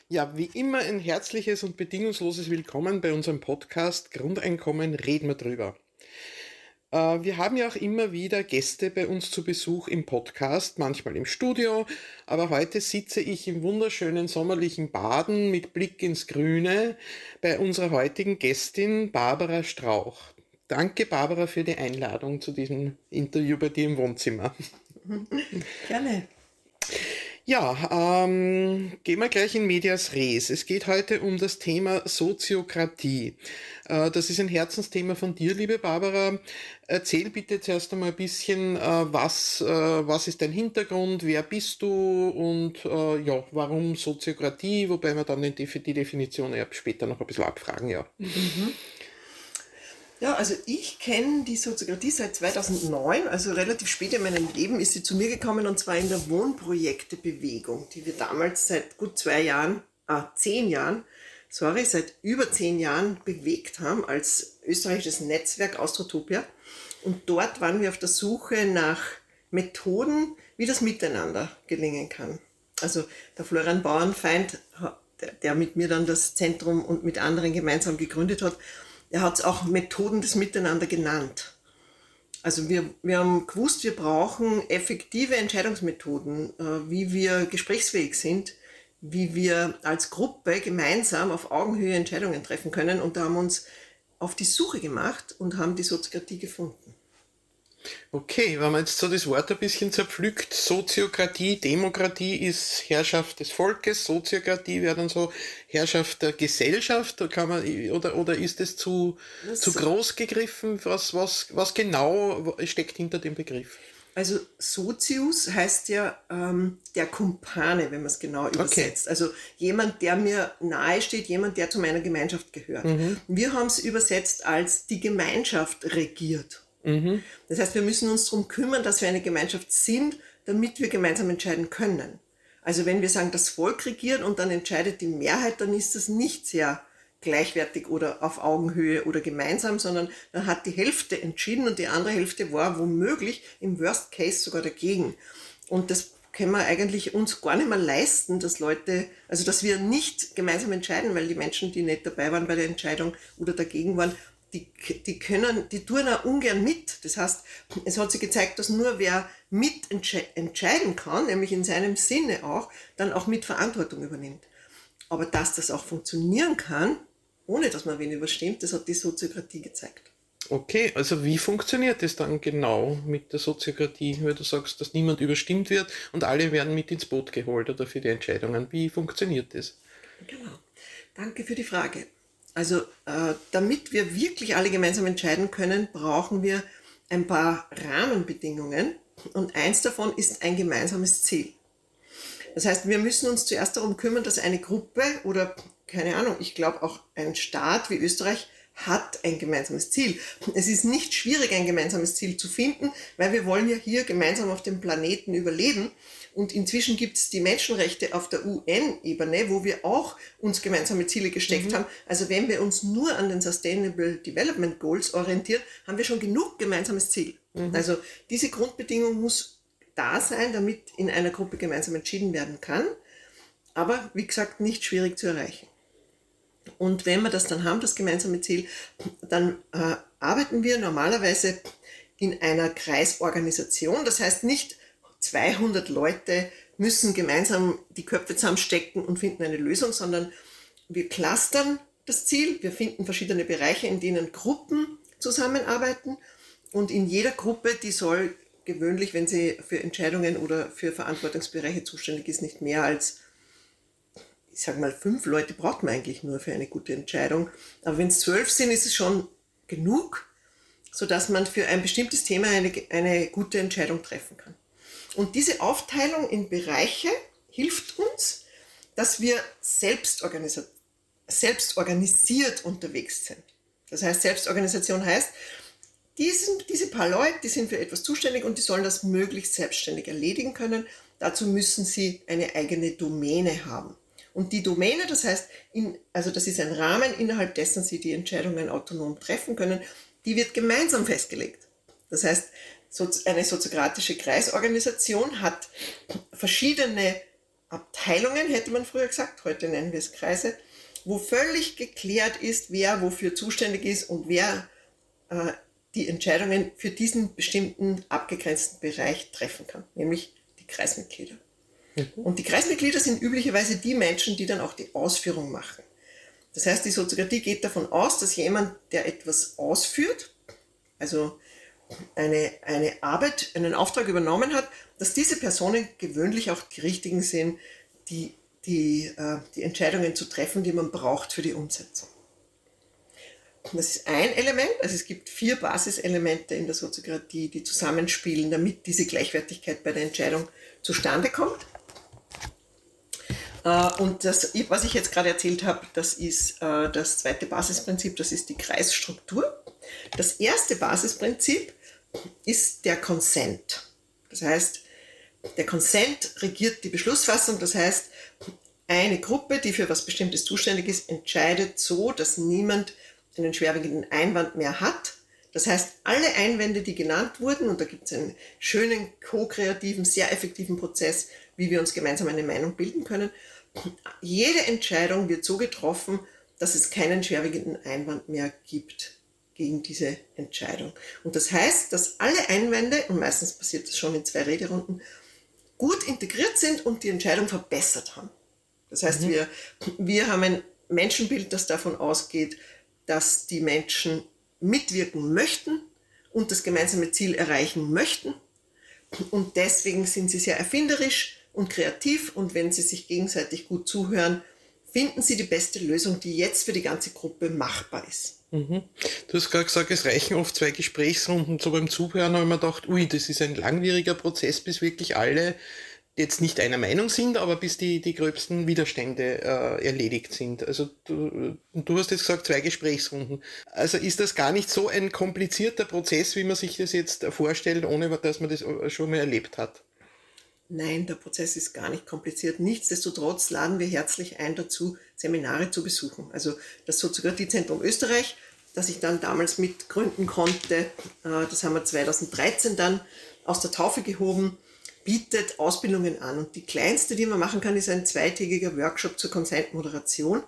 Ja, wie immer ein herzliches und bedingungsloses Willkommen bei unserem Podcast Grundeinkommen, reden wir drüber. Wir haben ja auch immer wieder Gäste bei uns zu Besuch im Podcast, manchmal im Studio, aber heute sitze ich im wunderschönen sommerlichen Baden mit Blick ins Grüne bei unserer heutigen Gästin Barbara Strauch. Danke, Barbara, für die Einladung zu diesem Interview bei dir im Wohnzimmer. Gerne. Ja, gehen wir gleich in medias res. Es geht heute um das Thema Soziokratie. Das ist ein Herzensthema von dir, liebe Barbara. Erzähl bitte zuerst einmal ein bisschen, was ist dein Hintergrund, wer bist du und ja, warum Soziokratie, wobei wir dann die Definition ja später noch ein bisschen abfragen, ja. Ja, also ich kenne die Soziokratie seit 2009, also relativ spät in meinem Leben ist sie zu mir gekommen, und zwar in der Wohnprojektebewegung, die wir damals seit gut 10 Jahren, seit über 10 Jahren bewegt haben als österreichisches Netzwerk Austrotopia. Und dort waren wir auf der Suche nach Methoden, wie das Miteinander gelingen kann. Also der Florian Bauernfeind, der mit mir dann das Zentrum und mit anderen gemeinsam gegründet hat, er hat es auch Methoden des Miteinander genannt. Also wir haben gewusst, wir brauchen effektive Entscheidungsmethoden, wie wir gesprächsfähig sind, wie wir als Gruppe gemeinsam auf Augenhöhe Entscheidungen treffen können. Und da haben wir uns auf die Suche gemacht und haben die Soziokratie gefunden. Okay, wenn man jetzt so das Wort ein bisschen zerpflückt, Soziokratie, Demokratie ist Herrschaft des Volkes, Soziokratie wäre dann so Herrschaft der Gesellschaft, da kann man, oder ist es zu groß gegriffen? Was genau steckt hinter dem Begriff? Also Sozius heißt ja der Kumpane, wenn man es genau übersetzt. Okay. Also jemand, der mir nahe steht, jemand, der zu meiner Gemeinschaft gehört. Wir haben es übersetzt als die Gemeinschaft regiert. Das heißt, wir müssen uns darum kümmern, dass wir eine Gemeinschaft sind, damit wir gemeinsam entscheiden können. Also wenn wir sagen, das Volk regiert und dann entscheidet die Mehrheit, dann ist das nicht sehr gleichwertig oder auf Augenhöhe oder gemeinsam, sondern dann hat die Hälfte entschieden und die andere Hälfte war womöglich im Worst Case sogar dagegen. Und das können wir eigentlich uns gar nicht mehr leisten, dass wir nicht gemeinsam entscheiden, weil die Menschen, die nicht dabei waren bei der Entscheidung oder dagegen waren, die tun auch ungern mit. Das heißt, es hat sich gezeigt, dass nur wer mit entscheiden kann, nämlich in seinem Sinne auch, dann auch mit Verantwortung übernimmt. Aber dass das auch funktionieren kann, ohne dass man wen überstimmt, das hat die Soziokratie gezeigt. Okay, also wie funktioniert das dann genau mit der Soziokratie, weil du sagst, dass niemand überstimmt wird und alle werden mit ins Boot geholt oder für die Entscheidungen. Wie funktioniert das? Genau. Danke für die Frage. Also damit wir wirklich alle gemeinsam entscheiden können, brauchen wir ein paar Rahmenbedingungen und eins davon ist ein gemeinsames Ziel. Das heißt, wir müssen uns zuerst darum kümmern, dass eine Gruppe oder, keine Ahnung, ich glaube auch ein Staat wie Österreich hat ein gemeinsames Ziel. Es ist nicht schwierig, ein gemeinsames Ziel zu finden, weil wir wollen ja hier gemeinsam auf dem Planeten überleben. Und inzwischen gibt es die Menschenrechte auf der UN-Ebene, wo wir auch uns gemeinsame Ziele gesteckt haben. Also wenn wir uns nur an den Sustainable Development Goals orientieren, haben wir schon genug gemeinsames Ziel. Also diese Grundbedingung muss da sein, damit in einer Gruppe gemeinsam entschieden werden kann. Aber wie gesagt, nicht schwierig zu erreichen. Und wenn wir das dann haben, das gemeinsame Ziel, dann arbeiten wir normalerweise in einer Kreisorganisation. Das heißt, nicht 200 Leute müssen gemeinsam die Köpfe zusammenstecken und finden eine Lösung, sondern wir clustern das Ziel. Wir finden verschiedene Bereiche, in denen Gruppen zusammenarbeiten. Und in jeder Gruppe, die soll gewöhnlich, wenn sie für Entscheidungen oder für Verantwortungsbereiche zuständig ist, nicht mehr als, ich sage mal, 5 Leute braucht man eigentlich nur für eine gute Entscheidung. Aber wenn es 12 sind, ist es schon genug, sodass man für ein bestimmtes Thema eine gute Entscheidung treffen kann. Und diese Aufteilung in Bereiche hilft uns, dass wir selbst organisiert unterwegs sind. Das heißt, Selbstorganisation heißt, diese paar Leute, die sind für etwas zuständig und die sollen das möglichst selbstständig erledigen können. Dazu müssen sie eine eigene Domäne haben. Und die Domäne, das heißt, das ist ein Rahmen, innerhalb dessen sie die Entscheidungen autonom treffen können, die wird gemeinsam festgelegt. Das heißt, eine soziokratische Kreisorganisation hat verschiedene Abteilungen, hätte man früher gesagt, heute nennen wir es Kreise, wo völlig geklärt ist, wer wofür zuständig ist und wer die Entscheidungen für diesen bestimmten abgegrenzten Bereich treffen kann, nämlich die Kreismitglieder. Und die Kreismitglieder sind üblicherweise die Menschen, die dann auch die Ausführung machen. Das heißt, die Soziokratie geht davon aus, dass jemand, der etwas ausführt, also eine Arbeit, einen Auftrag übernommen hat, dass diese Personen gewöhnlich auch die richtigen sind, die Entscheidungen zu treffen, die man braucht für die Umsetzung. Das ist ein Element, also es gibt 4 Basiselemente in der Soziokratie, die zusammenspielen, damit diese Gleichwertigkeit bei der Entscheidung zustande kommt. Und das, was ich jetzt gerade erzählt habe, das ist das zweite Basisprinzip, das ist die Kreisstruktur. Das erste Basisprinzip ist der Consent. Das heißt, der Consent regiert die Beschlussfassung, das heißt, eine Gruppe, die für was Bestimmtes zuständig ist, entscheidet so, dass niemand einen schwerwiegenden Einwand mehr hat. Das heißt, alle Einwände, die genannt wurden, und da gibt es einen schönen, ko-kreativen, sehr effektiven Prozess, wie wir uns gemeinsam eine Meinung bilden können. Jede Entscheidung wird so getroffen, dass es keinen schwerwiegenden Einwand mehr gibt gegen diese Entscheidung. Und das heißt, dass alle Einwände, und meistens passiert das schon in 2 Rederunden, gut integriert sind und die Entscheidung verbessert haben. Das heißt, wir haben ein Menschenbild, das davon ausgeht, dass die Menschen mitwirken möchten und das gemeinsame Ziel erreichen möchten. Und deswegen sind sie sehr erfinderisch und kreativ, und wenn sie sich gegenseitig gut zuhören, finden sie die beste Lösung, die jetzt für die ganze Gruppe machbar ist. Du hast gerade gesagt, es reichen oft 2 Gesprächsrunden. So beim Zuhören habe ich mir gedacht, das ist ein langwieriger Prozess, bis wirklich alle jetzt nicht einer Meinung sind, aber bis die gröbsten Widerstände erledigt sind. Also du hast jetzt gesagt 2 Gesprächsrunden. Also ist das gar nicht so ein komplizierter Prozess, wie man sich das jetzt vorstellt, ohne dass man das schon mal erlebt hat? Nein, der Prozess ist gar nicht kompliziert. Nichtsdestotrotz laden wir herzlich ein dazu, Seminare zu besuchen. Also das Soziokratiezentrum Österreich, das ich dann damals mitgründen konnte, das haben wir 2013 dann aus der Taufe gehoben, bietet Ausbildungen an. Und die kleinste, die man machen kann, ist ein 2-tägiger Workshop zur Consent-Moderation.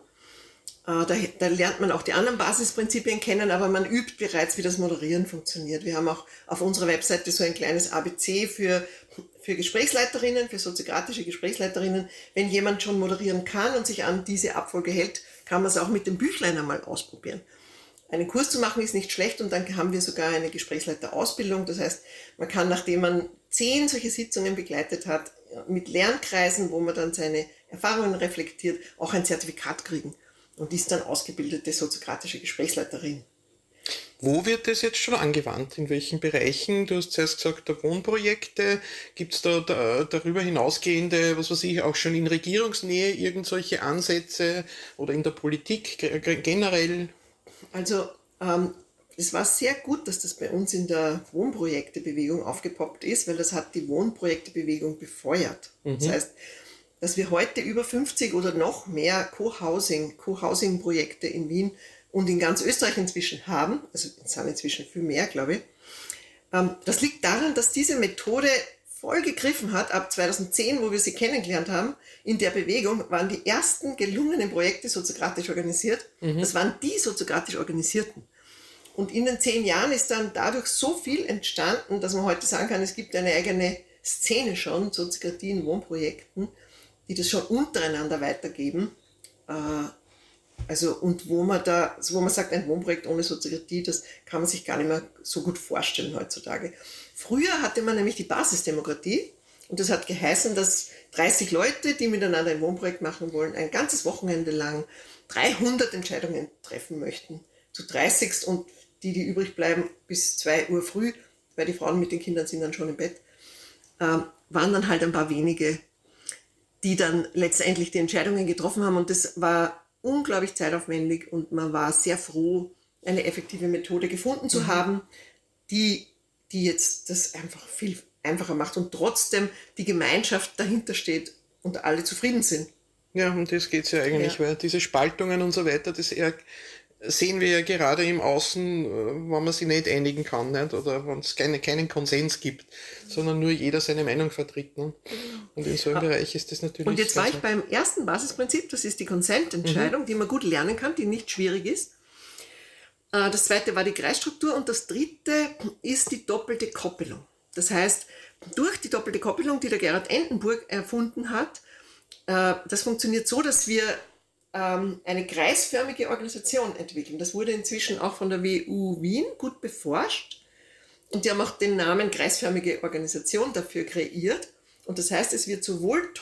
Da lernt man auch die anderen Basisprinzipien kennen, aber man übt bereits, wie das Moderieren funktioniert. Wir haben auch auf unserer Webseite so ein kleines ABC für Gesprächsleiterinnen, für soziokratische Gesprächsleiterinnen. Wenn jemand schon moderieren kann und sich an diese Abfolge hält, kann man es auch mit dem Büchlein einmal ausprobieren. Einen Kurs zu machen ist nicht schlecht, und dann haben wir sogar eine Gesprächsleiterausbildung. Das heißt, man kann, nachdem man 10 solche Sitzungen begleitet hat, mit Lernkreisen, wo man dann seine Erfahrungen reflektiert, auch ein Zertifikat kriegen und ist dann ausgebildete soziokratische Gesprächsleiterin. Wo wird das jetzt schon angewandt? In welchen Bereichen? Du hast zuerst gesagt, da Wohnprojekte. Gibt es da darüber hinausgehende, was weiß ich, auch schon in Regierungsnähe irgendwelche Ansätze oder in der Politik generell? Also es war sehr gut, dass das bei uns in der Wohnprojektebewegung aufgepoppt ist, weil das hat die Wohnprojektebewegung befeuert. Das heißt, dass wir heute über 50 oder noch mehr Co-Housing-Projekte in Wien und in ganz Österreich inzwischen haben, also es sind inzwischen viel mehr, glaube ich. Das liegt daran, dass diese Methode voll gegriffen hat. Ab 2010, wo wir sie kennengelernt haben, in der Bewegung waren die ersten gelungenen Projekte soziokratisch organisiert. Das waren die soziokratisch organisierten. Und in den 10 Jahren ist dann dadurch so viel entstanden, dass man heute sagen kann, es gibt eine eigene Szene schon, Soziokratie in Wohnprojekten, die das schon untereinander weitergeben. Und wo man sagt, ein Wohnprojekt ohne Soziokratie, das kann man sich gar nicht mehr so gut vorstellen heutzutage. Früher hatte man nämlich die Basisdemokratie, und das hat geheißen, dass 30 Leute, die miteinander ein Wohnprojekt machen wollen, ein ganzes Wochenende lang 300 Entscheidungen treffen möchten. Zu 30. und die übrig bleiben, bis 2 Uhr früh, weil die Frauen mit den Kindern sind dann schon im Bett, waren dann halt ein paar wenige, die dann letztendlich die Entscheidungen getroffen haben, und das war unglaublich zeitaufwendig, und man war sehr froh, eine effektive Methode gefunden zu haben, die jetzt das einfach viel einfacher macht und trotzdem die Gemeinschaft dahinter steht und alle zufrieden sind. Ja, um das geht es ja eigentlich, weil diese Spaltungen und so weiter, das sehen wir ja gerade im Außen, wenn man sich nicht einigen kann, nicht? Oder wenn es keinen Konsens gibt, sondern nur jeder seine Meinung vertritt. Ne? Und in so einem Bereich ist das natürlich... Und jetzt war ich beim ersten Basisprinzip, das ist die Consent-Entscheidung, die man gut lernen kann, die nicht schwierig ist. Das zweite war die Kreisstruktur und das dritte ist die doppelte Koppelung. Das heißt, durch die doppelte Koppelung, die der Gerhard Endenburg erfunden hat, das funktioniert so, dass wir eine kreisförmige Organisation entwickeln. Das wurde inzwischen auch von der WU Wien gut beforscht und die haben auch den Namen kreisförmige Organisation dafür kreiert. Und das heißt, es wird sowohl